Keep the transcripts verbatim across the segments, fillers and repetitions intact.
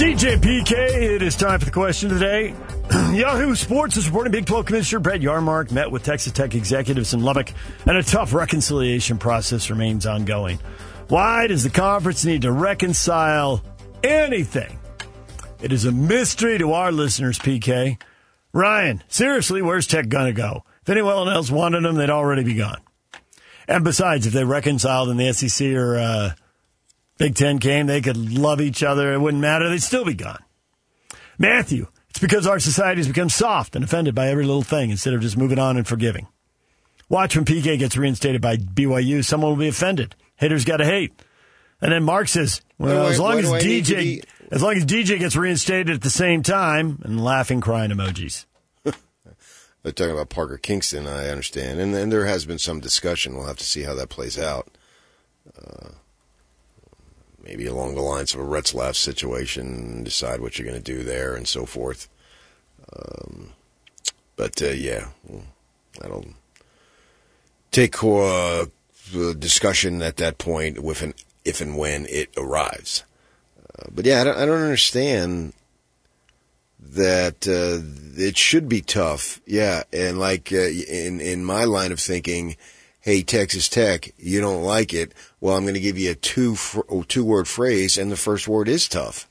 D J P K, it is time for the question of the day. Yahoo Sports is reporting Big twelve Commissioner Brett Yarmark met with Texas Tech executives in Lubbock, and a tough reconciliation process remains ongoing. Why does the conference need to reconcile anything? It is a mystery to our listeners, P K. Ryan, seriously, where's Tech going to go? If anyone else wanted them, they'd already be gone. And besides, if they reconciled in the S E C or uh, Big Ten came, they could love each other. It wouldn't matter. They'd still be gone. Matthew, it's because our society has become soft and offended by every little thing instead of just moving on and forgiving. Watch when P K gets reinstated by B Y U. Someone will be offended. Haters got to hate. And then Mark says, well, wait, as long wait, as wait, D J, be... as long as D J gets reinstated at the same time, and laughing, crying emojis. They're talking about Parker Kingston, I understand. And then there has been some discussion. We'll have to see how that plays out. Uh, maybe along the lines of a Retzlaff situation, decide what you're going to do there and so forth. Um, but, uh, yeah, that'll take uh, the discussion at that point with an, if and when it arrives. Uh, but, yeah, I don't, I don't understand that uh, it should be tough. Yeah, and like uh, in, in my line of thinking, hey, Texas Tech, you don't like it. Well, I'm going to give you a two fr- two-word phrase, and the first word is tough.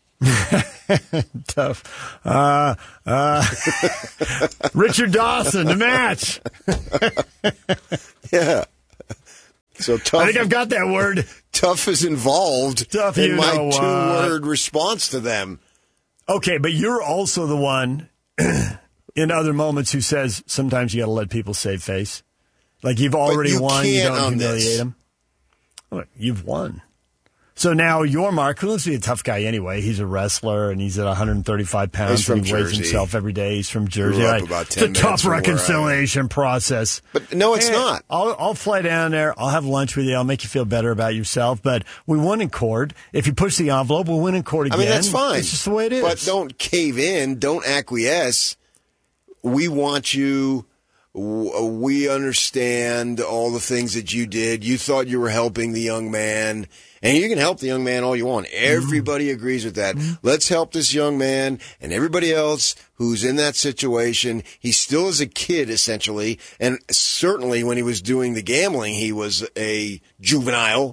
Tough. Uh, uh, Richard Dawson, the match. Yeah. So tough. I think I've got that word. Tough is involved Tough, in you my know, two-word uh, response to them. Okay, but you're also the one in other moments who says sometimes you got to let people save face. Like you've already you won, you don't humiliate this. them. Oh, you've won. So now your Mark, who looks to be a tough guy anyway, he's a wrestler and he's at one hundred thirty-five pounds. He's from and he weighs Jersey. himself every day. He's from Jersey. Grew up Right. about ten It's a tough minutes from where I am. reconciliation process. But no, it's Hey, not. I'll, I'll fly down there. I'll have lunch with you. I'll make you feel better about yourself. But we won in court. If you push the envelope, we'll win in court again. I mean, that's fine. It's just the way it is. But don't cave in. Don't acquiesce. We want you. We understand all the things that you did. You thought you were helping the young man. And you can help the young man all you want. Everybody mm-hmm. agrees with that. Mm-hmm. Let's help this young man and everybody else who's in that situation. He still is a kid, essentially. And certainly when he was doing the gambling, he was a juvenile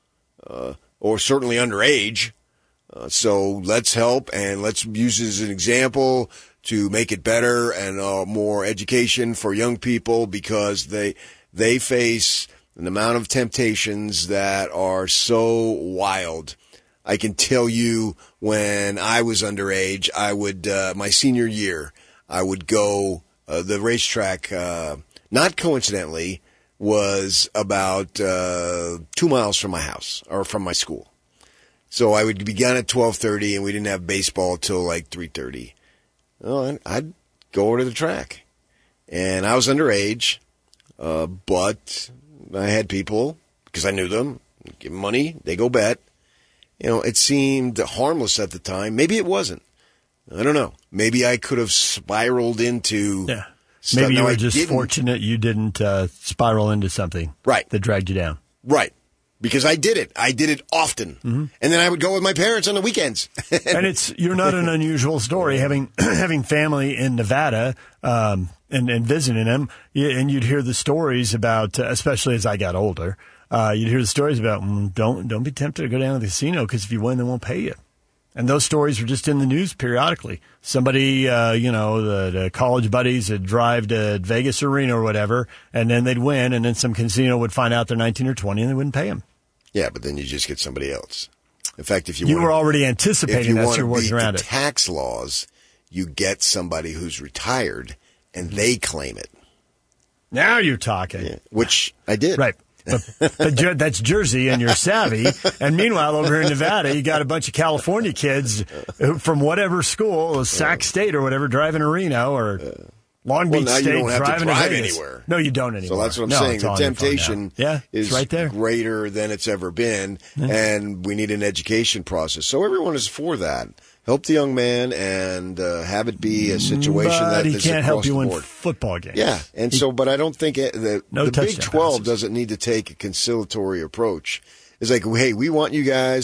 uh, or certainly underage. Uh, so let's help and let's use it as an example to make it better and uh, more education for young people because they they face an amount of temptations that are so wild. I can tell you when I was underage, I would, uh, my senior year, I would go, uh, the racetrack, uh, not coincidentally, was about, uh, two miles from my house or from my school. So I would begin at twelve thirty and we didn't have baseball till like three thirty. Well, I'd go over to the track and I was underage, uh, but I had people, because I knew them, give them money, they go bet. You know, it seemed harmless at the time. Maybe it wasn't. I don't know. Maybe I could have spiraled into yeah. stuff. Maybe you now, were I just didn't. fortunate you didn't uh, spiral into something Right. that dragged you down. Right. Because I did it. I did it often. Mm-hmm. And then I would go with my parents on the weekends. And it's you're not an unusual story, having having family in Nevada um, and, and visiting them, and you'd hear the stories about, uh, especially as I got older, uh, you'd hear the stories about, mm, don't don't be tempted to go down to the casino because if you win, they won't pay you. And those stories were just in the news periodically. Somebody, uh, you know, the, the college buddies would drive to Vegas Arena or whatever, and then they'd win, and then some casino would find out they're nineteen or twenty, and they wouldn't pay them. Yeah, but then you just get somebody else. In fact, if you, you want were to, already anticipating that, so you're working around the it. tax laws, you get somebody who's retired, and they claim it. Now you're talking. Yeah, which I did. Right. But, but that's Jersey, and you're savvy. And meanwhile, over here in Nevada, you got a bunch of California kids who, from whatever school, Sac State or whatever, driving to Reno or Long Beach well, now State, you don't have driving to drive to Vegas. anywhere. No, you don't anymore. So that's what I'm no, saying. it's The on your phone temptation now. Yeah, is right there. greater than it's ever been, Yeah. and we need an education process. So everyone is for that. Help the young man and uh, have it be a situation but that he is can't across help you the win board. football games. Yeah, and he, so, but I don't think it, the, no the Big touchdown twelve passes. doesn't need to take a conciliatory approach. It's like, hey, we want you guys.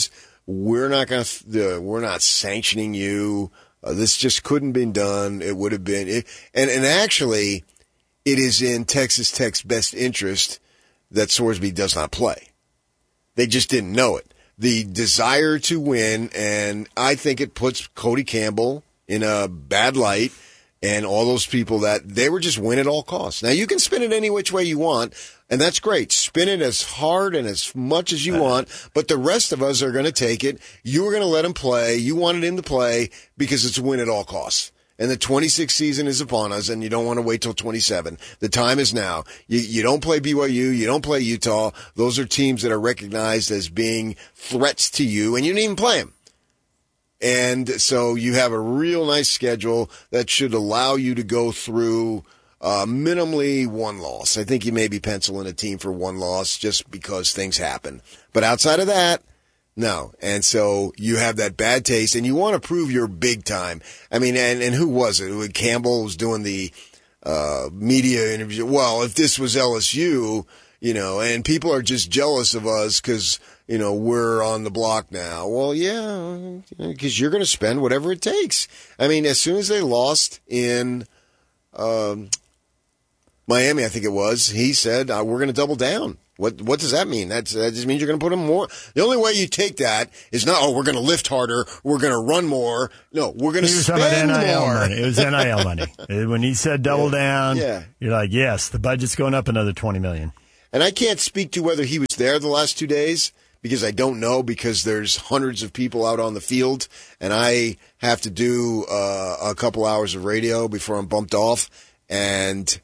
we're not going to, uh, we're not sanctioning you. Uh, this just couldn't been done. It would have been, it, and and actually, it is in Texas Tech's best interest that Sorsby does not play. They just didn't know it. The desire to win, and I think it puts Cody Campbell in a bad light, and all those people that they were just win at all costs. Now, you can spin it any which way you want, and that's great. Spin it as hard and as much as you want, but the rest of us are going to take it. You were going to let him play. You wanted him to play because it's a win at all costs. And the twenty-sixth season is upon us, and you don't want to wait till twenty-seven. The time is now. You, you don't play B Y U. You don't play Utah. Those are teams that are recognized as being threats to you, and you didn't even play them. And so you have a real nice schedule that should allow you to go through uh, minimally one loss. I think you may be penciling a team for one loss just because things happen. But outside of that, no. And so you have that bad taste, and you want to prove you're big time. I mean, and, and who was it? Campbell was doing the uh, media interview. Well, if this was L S U, you know, and people are just jealous of us because, you know, we're on the block now. Well, yeah, because you're going to spend whatever it takes. I mean, as soon as they lost in um, Miami, I think it was, he said, uh, we're going to double down. What what does that mean? That's, that just means you're going to put them more. The only way you take that is not, oh, we're going to lift harder, we're going to run more. No, we're going to spend N I L more. Money. It was N I L money. When he said double yeah. down, yeah. you're like, yes, the budget's going up another twenty million dollars. And I can't speak to whether he was there the last two days because I don't know, because there's hundreds of people out on the field, and I have to do uh, a couple hours of radio before I'm bumped off, and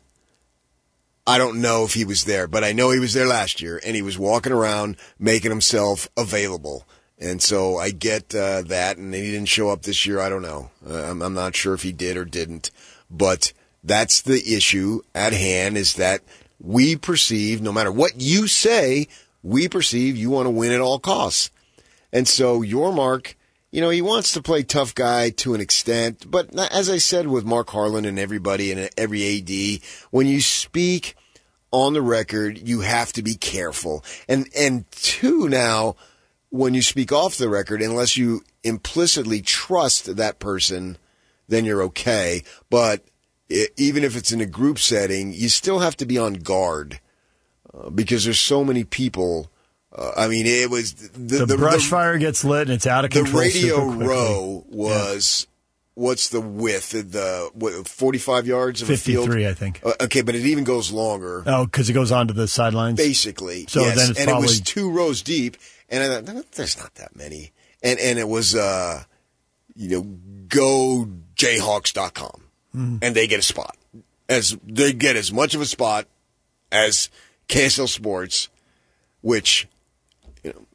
I don't know if he was there, but I know he was there last year, and he was walking around making himself available. And so I get uh, that, and he didn't show up this year. I don't know. Uh, I'm, I'm not sure if he did or didn't. But that's the issue at hand, is that we perceive, no matter what you say, we perceive you want to win at all costs. And so Yormark, you know, he wants to play tough guy to an extent. But as I said with Mark Harlan and everybody and every A D, when you speak on the record, you have to be careful. And and two, now, when you speak off the record, unless you implicitly trust that person, then you're okay. But it, even if it's in a group setting, you still have to be on guard uh, because there's so many people. Uh, I mean, it was the, the, the brush the, fire gets lit and it's out of the control. The radio super row was. Yeah. What's the width? The what, forty-five yards of a field? fifty-three, I think. Uh, okay, but it even goes longer. Oh, because it goes onto the sidelines? Basically, so yes. Then it's and probably... it was two rows deep, and I thought, there's not that many. And and it was, uh, you know, go jayhawks dot com, mm. and they get a spot. As they get as much of a spot as K S L Sports, which, you know,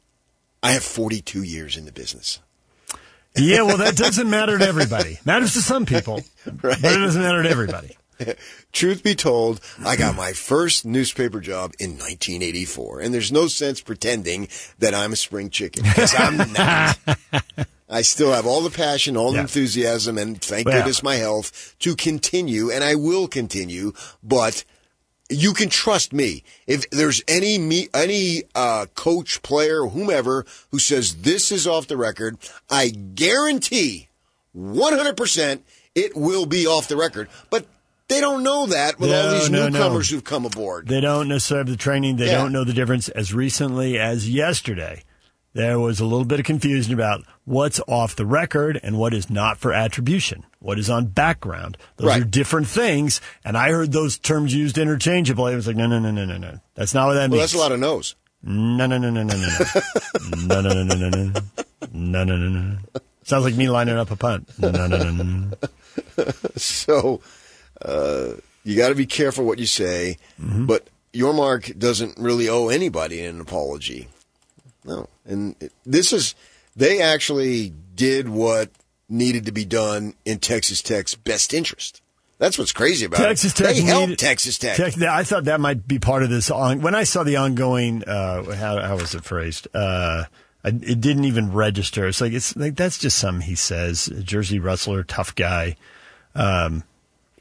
I have forty-two years in the business. Yeah, well, that doesn't matter to everybody. Matters to some people, right. But it doesn't matter to everybody. Truth be told, I got my first newspaper job in nineteen eighty-four, and there's no sense pretending that I'm a spring chicken, because I'm not. I still have all the passion, all the yeah. enthusiasm, and thank well, goodness my health to continue, and I will continue, but you can trust me. If there's any me, any uh, coach, player, whomever who says this is off the record, I guarantee one hundred percent it will be off the record. But they don't know that with no, all these no, newcomers no. who've come aboard. They don't necessarily have the training. They yeah. don't know the difference. As recently as yesterday, there was a little bit of confusion about what's off the record and what is not for attribution, what is on background. Those right. are different things, and I heard those terms used interchangeably. I was like, no, no, no, no, no, no. That's not what that well, means. That's a lot of no's. No, no, no, no, no, no. No, no, no, no, no, no. No, no, no, no. Sounds like me lining up a punt. No, no, no, no, no. So uh, you got to be careful what you say, mm-hmm. but Yormark doesn't really owe anybody an apology. No. And this is, they actually did what needed to be done in Texas Tech's best interest. That's what's crazy about Texas it. Tech they helped needed, Texas Tech. Tech. I thought that might be part of this. On, when I saw the ongoing, uh, how, how was it phrased? Uh, I, it didn't even register. It's like, it's like, that's just something he says. A Jersey Rustler, tough guy. Um,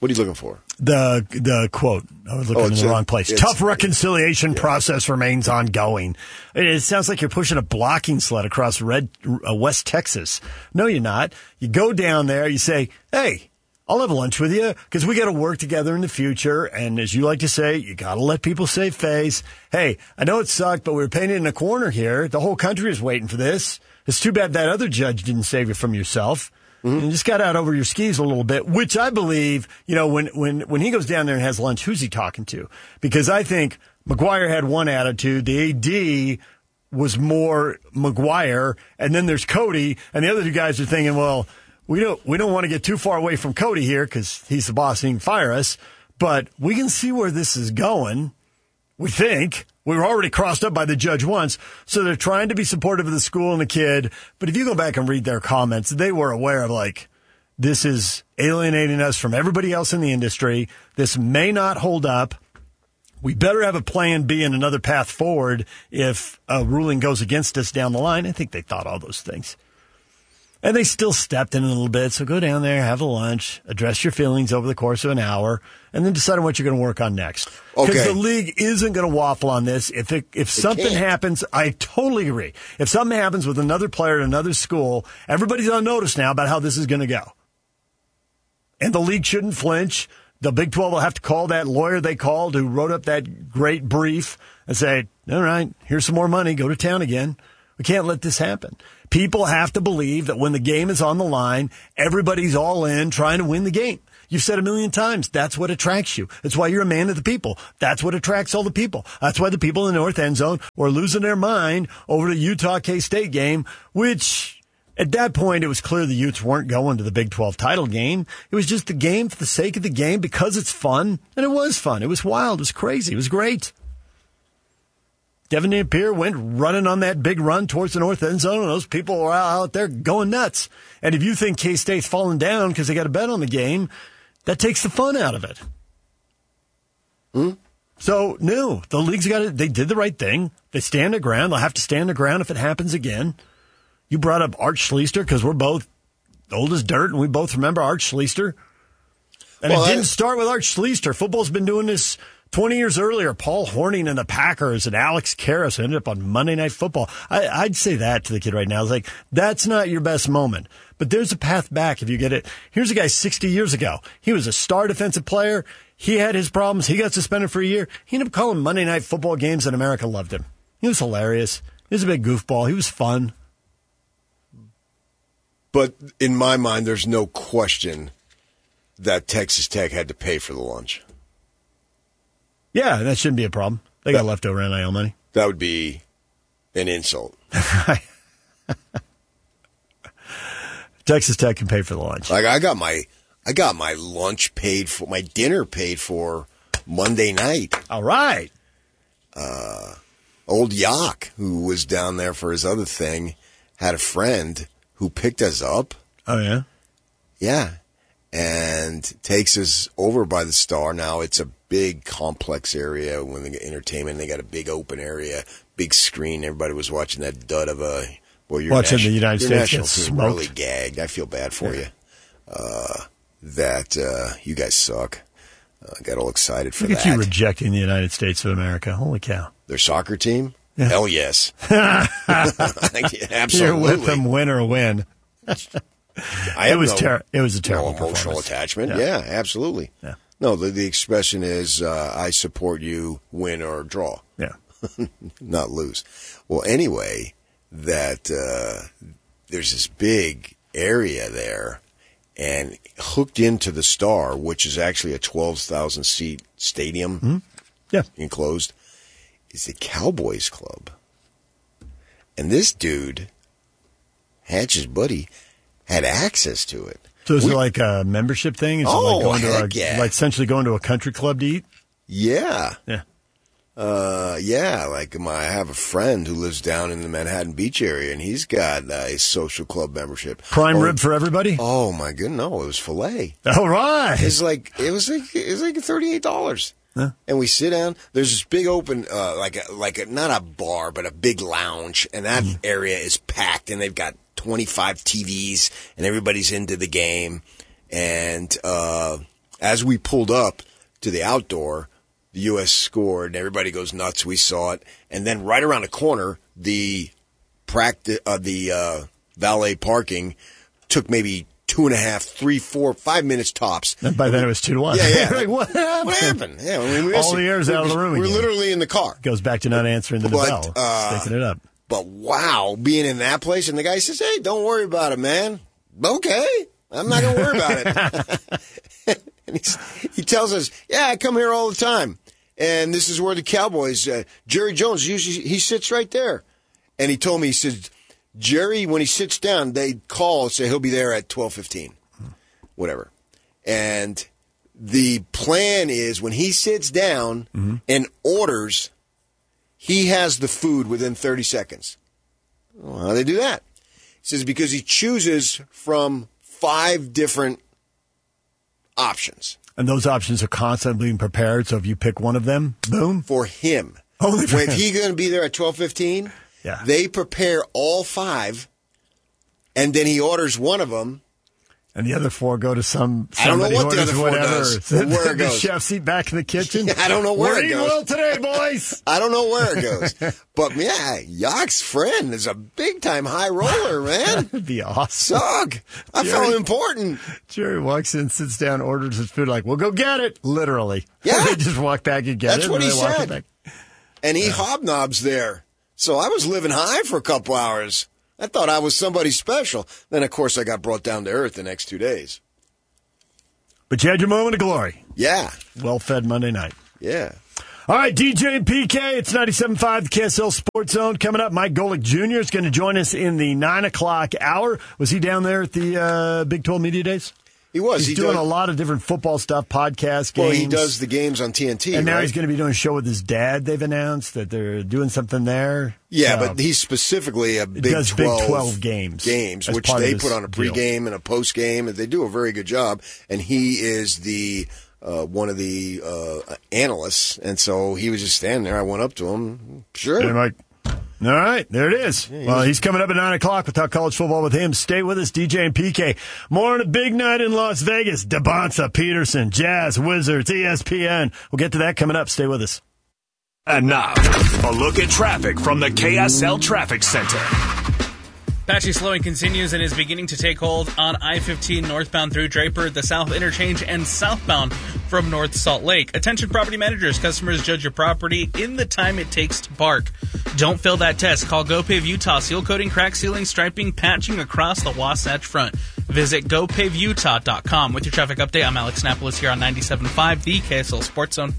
What are you looking for? The the quote. I was looking Oh, in it's the a- wrong place. it's- Tough reconciliation yeah. process remains ongoing. It, it sounds like you're pushing a blocking sled across red uh, West Texas. No, you're not. You go down there. You say, "Hey, I'll have lunch with you because we got to work together in the future." And as you like to say, you got to let people save face. Hey, I know it sucked, but we were painted in a corner here. The whole country is waiting for this. It's too bad that other judge didn't save you from yourself. Mm-hmm. You just got out over your skis a little bit, which I believe, you know, when, when, when he goes down there and has lunch, who's he talking to? Because I think McGuire had one attitude. The A D was more McGuire. And then there's Cody. And the other two guys are thinking, well, we don't, we don't want to get too far away from Cody here because he's the boss and he can fire us. But we can see where this is going. We think. We were already crossed up by the judge once, so they're trying to be supportive of the school and the kid. But if you go back and read their comments, they were aware of, like, this is alienating us from everybody else in the industry. This may not hold up. We better have a plan B and another path forward if a ruling goes against us down the line. I think they thought all those things. And they still stepped in a little bit, so go down there, have a lunch, address your feelings over the course of an hour, and then decide on what you're going to work on next. Because Okay. the league isn't going to waffle on this. If it, if something can't. happens, I totally agree. If something happens with another player at another school, everybody's on notice now about how this is going to go. And the league shouldn't flinch. The Big twelve will have to call that lawyer they called who wrote up that great brief and say, all right, here's some more money, go to town again. We can't let this happen. People have to believe that when the game is on the line, everybody's all in trying to win the game. You've said a million times, that's what attracts you. That's why you're a man of the people. That's what attracts all the people. That's why the people in the North End Zone were losing their mind over the Utah K-State game, which at that point it was clear the Utes weren't going to the Big twelve title game. It was just the game for the sake of the game because it's fun. And it was fun. It was wild. It was crazy. It was great. Devin Napier went running on that big run towards the North End Zone, and those people were out there going nuts. And if you think K-State's falling down because they got a bet on the game, that takes the fun out of it. Hmm? So, no, the league's got it. They did the right thing. They stand their ground. They'll have to stand their ground if it happens again. You brought up Art Schlichter because we're both old as dirt, and we both remember Art Schlichter. And Well, it didn't I- start with Art Schlichter. Football's been doing this twenty years earlier. Paul Hornung and the Packers and Alex Karras ended up on Monday Night Football. I, I'd say that to the kid right now. It's like, that's not your best moment. But there's a path back if you get it. Here's a guy sixty years ago. He was a star defensive player. He had his problems. He got suspended for a year. He ended up calling Monday Night Football games, and America loved him. He was hilarious. He was a big goofball. He was fun. But in my mind, there's no question that Texas Tech had to pay for the lunch. Yeah, that shouldn't be a problem. They got leftover N I L money. That would be an insult. Texas Tech can pay for the lunch. Like I got my, I got my lunch paid for, my dinner paid for Monday night. All right. Uh, old Yak, who was down there for his other thing, had a friend who picked us up. Oh, yeah? Yeah. And takes us over by the Star. Now it's a big complex area when they get entertainment. They got a big open area, big screen. Everybody was watching that dud of a, well, your Watching national, the United your States national get team smoked. really gagged. I feel bad for Yeah. you. Uh, that, uh, you guys suck. I uh, got all excited for Look that. at you rejecting the United States of America. Holy cow. Their soccer team? Yeah. Hell yes. Absolutely. You're with them, win or win. I It have was no, ter- It was a terrible no emotional performance. attachment. Yeah. Yeah, absolutely. Yeah. No, the, the expression is uh, I support you, win or draw, Yeah. not lose. Well, anyway, that uh, there's this big area there, and hooked into the Star, which is actually a twelve thousand seat stadium, Mm-hmm. Yeah. enclosed, is the Cowboys Club. And this dude, Hatch's buddy, had access to it. So is We- it like a membership thing? Is Oh, it like going to heck a, yeah. like essentially going to a country club to eat? Yeah. Yeah. Uh, yeah, like my, I have a friend who lives down in the Manhattan Beach area, and he's got uh, a social club membership. Prime oh, rib for everybody? Oh my goodness, no, it was filet. All right. It's like it was like it was like thirty-eight dollars. Huh? And we sit down. There's this big open, uh, like a, like a, not a bar, but a big lounge, and that Mm. area is packed. And they've got twenty-five T Vs, and everybody's into the game. And uh, as we pulled up to the outdoor, the U S scored, and everybody goes nuts. We saw it. And then right around the corner, the practice, uh, the uh, valet parking took maybe two and a half, three, four, five minutes tops. And by then it was two to one. Yeah, yeah. Like, what happened? What happened? Yeah, I mean, we all the air's out of the room We're again. literally in the car. Goes back to not answering the But, bell, uh, sticking it up. But wow, being in that place, and the guy says, "Hey, don't worry about it, man." Okay, I'm not going to worry about it. And he's, he tells us, "Yeah, I come here all the time, and this is where the Cowboys." Uh, Jerry Jones usually he sits right there, and he told me, he says, "Jerry, when he sits down, they call and say he'll be there at twelve fifteen, whatever." And the plan is when he sits down mm-hmm. and orders, he has the food within thirty seconds. Well, how do they do that? He says because he chooses from five different options. And those options are constantly being prepared, so if you pick one of them, boom. For him. Only for If him. he's going to be there at twelve fifteen, yeah. they prepare all five, and then he orders one of them. And the other four go to some I don't know somebody what the other four whatever. does, or where it the goes. chef's seat back in the kitchen. I don't know where We're it eating goes. well today, boys. I don't know where it goes. But, yeah, Yak's friend is a big-time high roller, man. That'd be awesome. Suck. I Jerry, felt important. Jerry walks in, sits down, orders his food, like, we'll go get it. Literally. Yeah. They just walk back and get That's it. what and he they walk said. it back. And he Yeah. hobnobs there. So I was living high for a couple hours. I thought I was somebody special. Then, of course, I got brought down to earth the next two days. But you had your moment of glory. Yeah. Well-fed Monday night. Yeah. All right, D J and P K, it's ninety-seven point five, the K S L Sports Zone. Coming up, Mike Golick Junior is going to join us in the nine o'clock hour. Was he down there at the uh, Big twelve Media Days? He was. He's he doing does, a lot of different football stuff, podcast games. Well, he does the games on T N T, And now right? he's going to be doing a show with his dad. They've announced that they're doing something there. Yeah, So, but he's specifically a Big does twelve, Big twelve games. games as which part of they his put on a deal. pregame and a postgame, and they do a very good job. And he is the uh, one of the uh, analysts, and so he was just standing there. I went up to him. Sure. And I'm like, all right, there it is. Yeah, well, he's- he's coming up at nine o'clock. We'll talk college football with him. Stay with us, D J and P K. More on a big night in Las Vegas. DeBonsa, Peterson, Jazz, Wizards, E S P N. We'll get to that coming up. Stay with us. And now, a look at traffic from the K S L Traffic Center. Patchy slowing continues and is beginning to take hold on I fifteen northbound through Draper, the South Interchange, and southbound from North Salt Lake. Attention property managers, customers judge your property in the time it takes to park. Don't fail that test. Call GoPave Utah. Seal coating, crack sealing, striping, patching across the Wasatch Front. Visit go pave utah dot com. With your traffic update, I'm Alex Napolis here on ninety-seven point five, the K S L Sports Zone.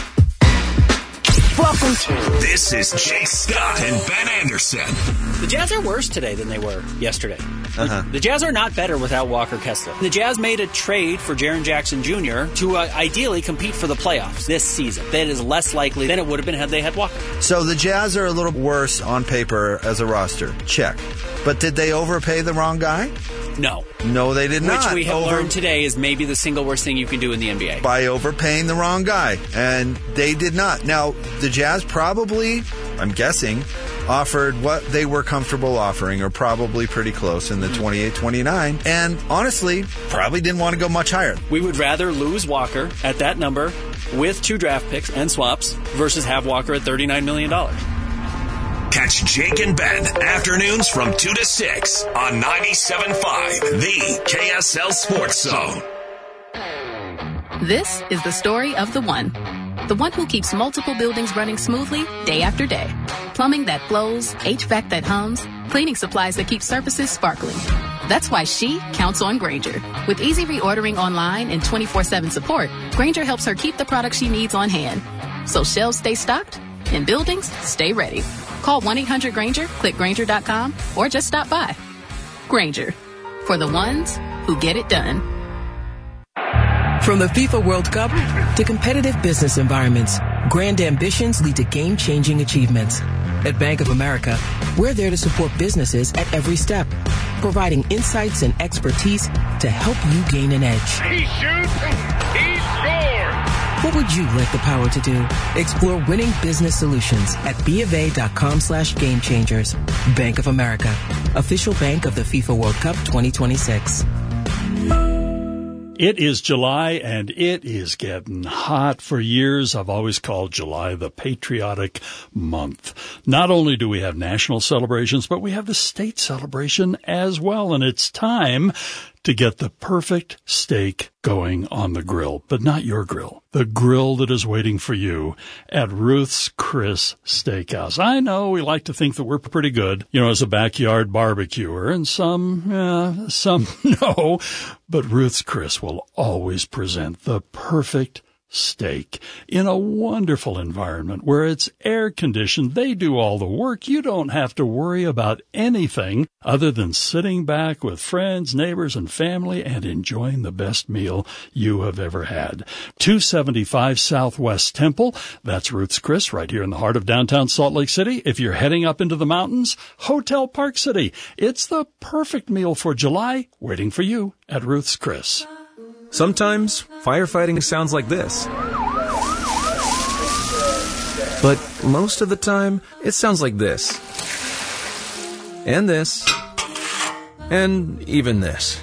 Welcome to This is Jay Scott and Ben Anderson. The Jazz are worse today than they were yesterday. Uh-huh. The Jazz are not better without Walker Kessler. The Jazz made a trade for Jaren Jackson Junior to uh, ideally compete for the playoffs this season. That is less likely than it would have been had they had Walker. So the Jazz are a little worse on paper as a roster. Check. But did they overpay the wrong guy? No. No, they did not. Which we have Over- learned today is maybe the single worst thing you can do in the N B A. by overpaying the wrong guy. And they did not. Now, the Jazz probably, I'm guessing, offered what they were comfortable offering, or probably pretty close in the twenty-eight twenty-nine. And honestly, probably didn't want to go much higher. We would rather lose Walker at that number with two draft picks and swaps versus have Walker at thirty-nine million dollars. Catch Jake and Ben afternoons from two to six on ninety-seven point five, the K S L Sports Zone. This is the story of the one. The one who keeps multiple buildings running smoothly day after day. Plumbing that flows, H V A C that hums, cleaning supplies that keep surfaces sparkling. That's why she counts on Grainger. With easy reordering online and twenty-four seven support, Grainger helps her keep the products she needs on hand. So shelves stay stocked and buildings stay ready. Call one eight hundred Grainger, click Grainger dot com, or just stop by. Grainger, for the ones who get it done. From the FIFA World Cup to competitive business environments, grand ambitions lead to game-changing achievements. At Bank of America, we're there to support businesses at every step, providing insights and expertise to help you gain an edge. He shoots, he scores! What would you like the power to do? Explore winning business solutions at BofA.com slash game changers. Bank of America, official bank of the FIFA World Cup twenty twenty-six. It is July, and it is getting hot. For years, I've always called July the patriotic month. Not only do we have national celebrations, but we have the state celebration as well, and it's time to get the perfect steak going on the grill, but not your grill. The grill that is waiting for you at Ruth's Chris Steakhouse. I know we like to think that we're pretty good, you know, as a backyard barbecuer, and some, uh, some no, but Ruth's Chris will always present the perfect steak in a wonderful environment where it's air conditioned. They do all the work. You don't have to worry about anything other than sitting back with friends, neighbors, and family and enjoying the best meal you have ever had. two seventy-five Southwest Temple. That's Ruth's Chris right here in the heart of downtown Salt Lake City. If you're heading up into the mountains, Hotel Park City. It's the perfect meal for July waiting for you at Ruth's Chris. Sometimes firefighting sounds like this. But most of the time, it sounds like this. And this. And even this.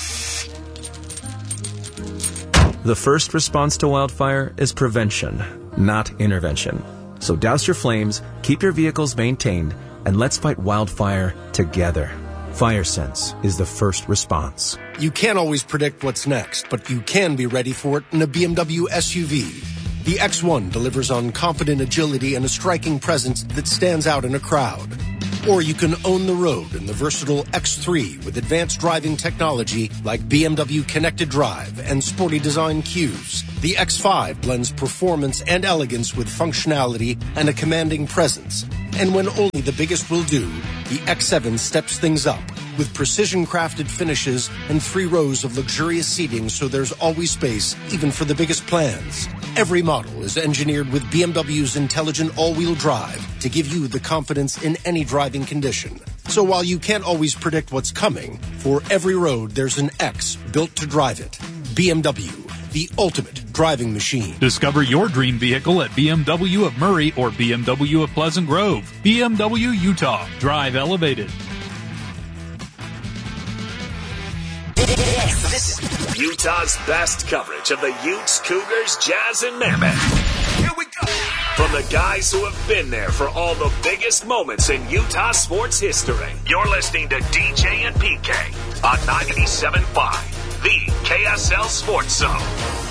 The first response to wildfire is prevention, not intervention. So douse your flames, keep your vehicles maintained, and let's fight wildfire together. FireSense is the first response. You can't always predict what's next, but you can be ready for it in a B M W S U V. The X one delivers on confident agility and a striking presence that stands out in a crowd. Or you can own the road in the versatile X three with advanced driving technology like B M W Connected Drive and sporty design cues. The X five blends performance and elegance with functionality and a commanding presence. And when only the biggest will do, the X seven steps things up with precision-crafted finishes and three rows of luxurious seating, so there's always space, even for the biggest plans. Every model is engineered with B M W's intelligent all-wheel drive to give you the confidence in any driving condition. So while you can't always predict what's coming, for every road there's an X built to drive it. B M W, the ultimate driving machine. Discover your dream vehicle at B M W of Murray or B M W of Pleasant Grove. B M W Utah. Drive elevated. This is Utah's best coverage of the Utes, Cougars, Jazz, and Mammoth. Here we go. From the guys who have been there for all the biggest moments in Utah sports history. You're listening to D J and P K on ninety-seven point five, the K S L Sports Zone.